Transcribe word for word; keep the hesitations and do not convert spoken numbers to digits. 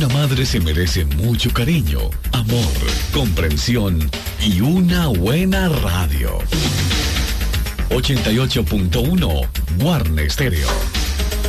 Una madre se merece mucho cariño, amor, comprensión y una buena radio. ochenta y ocho punto uno Guarne Stereo.